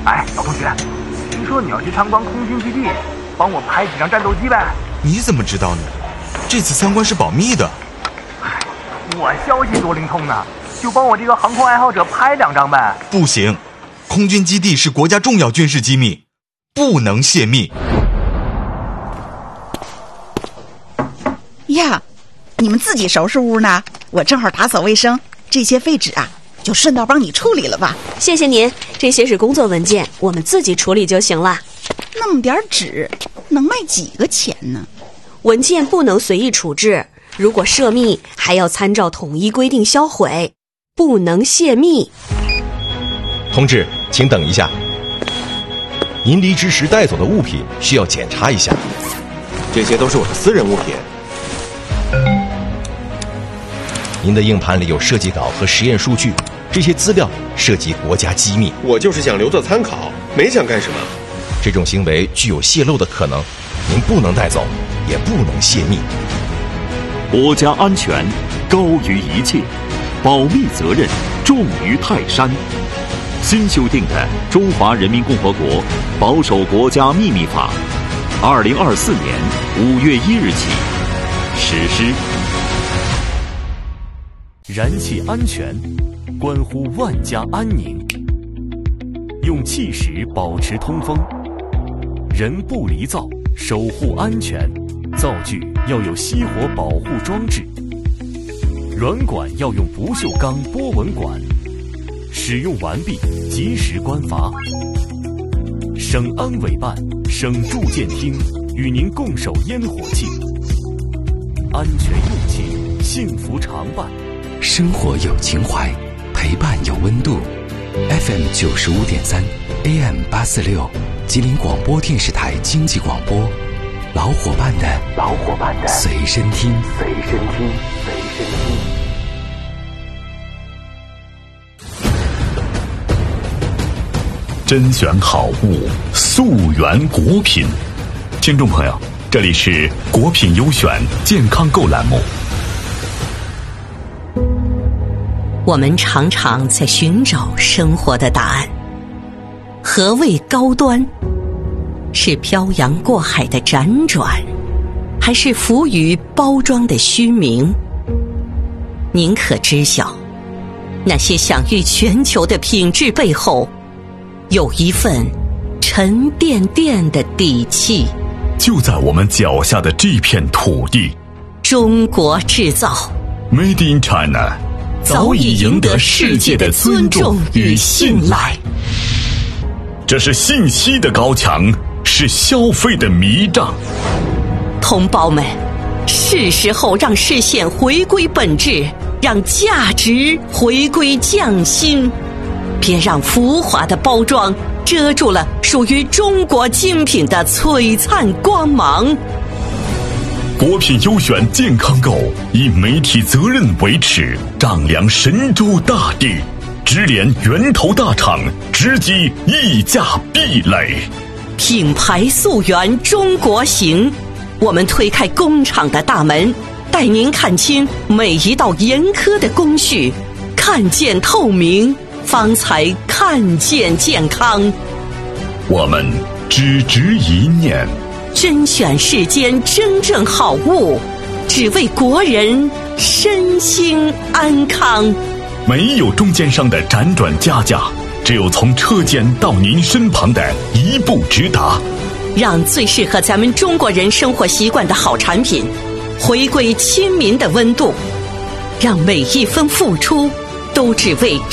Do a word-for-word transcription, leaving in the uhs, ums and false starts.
哎，老同学，听说你要去参观空军基地，帮我拍几张战斗机呗？ 你怎么知道呢？这次参观是保密的。 哎，我消息多灵通呢，就帮我这个航空爱好者拍两张呗。 不行，空军基地是国家重要军事机密，不能泄密。 呀，你们自己收拾屋呢，我正好打扫卫生，这些废纸啊就顺道帮你处理了吧。 谢谢您，这些是工作文件，我们自己处理就行了。 那么点纸能卖几个钱呢？ 文件不能随意处置，如果涉密还要参照统一规定销毁，不能泄密。 同志，请等一下，您离职时带走的物品需要检查一下，这些都是我的私人物品。您的硬盘里有设计稿和实验数据，这些资料涉及国家机密。 我就是想留作参考，没想干什么。 这种行为具有泄露的可能，您不能带走，也不能泄密。 国家安全高于一切，保密责任重于泰山。新修订的《中华人民共和国保守国家秘密法》，二零二四年五月一日起实施。 燃气安全关乎万家安宁，用气室保持通风，人不离灶，守护安全。灶具要有熄火保护装置，软管要用不锈钢波纹管，使用完毕及时关阀。省安委办、省住建厅与您共守烟火气，安全用气，幸福常伴。 生活有情怀，陪伴有温度。F M 九十五点三 ，A M 八四六，吉林广播电视台经济广播，老伙伴的老伙伴的随身听， 随身听，随身听。 甄选好物，溯源果品。听众朋友，这里是果品优选健康购栏目。 我们常常在寻找生活的答案。何谓高端？是漂洋过海的辗转，还是浮于包装的虚名？您可知晓，那些享誉全球的品质背后，有一份沉甸甸的底气。 就在我们脚下的这片土地， 中国制造 Made in China 早已赢得世界的尊重与信赖。 这是信息的高墙，是消费的迷障。 同胞们，是时候让视线回归本质，让价值回归匠心，别让浮华的包装遮住了属于中国精品的璀璨光芒。 果品优选健康购以媒体责任为耻，丈量神州大地，直连源头大厂，直击溢价壁垒。 品牌溯源中国行，我们推开工厂的大门，带您看清每一道严苛的工序，看见透明，方才看见健康。 我们只执一念， 甄选世间真正好物，只为国人身心安康。 没有中间商的辗转加价，只有从车间到您身旁的一步直达。 让最适合咱们中国人生活习惯的好产品回归亲民的温度，让每一分付出都只为